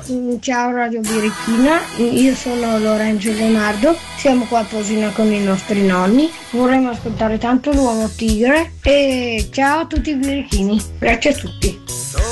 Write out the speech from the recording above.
Ciao Radio Birichina, io sono Lorenzo Leonardo, siamo qua a Posina con i nostri nonni, vorremmo ascoltare tanto l'Uomo Tigre e ciao a tutti i birichini, grazie a tutti.